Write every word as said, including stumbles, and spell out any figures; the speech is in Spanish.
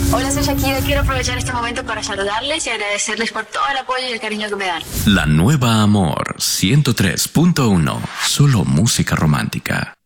Hola, soy Shakira. Quiero aprovechar este momento para saludarles y agradecerles por todo el apoyo y el cariño que me dan. La nueva Amor ciento tres punto uno. Solo música romántica.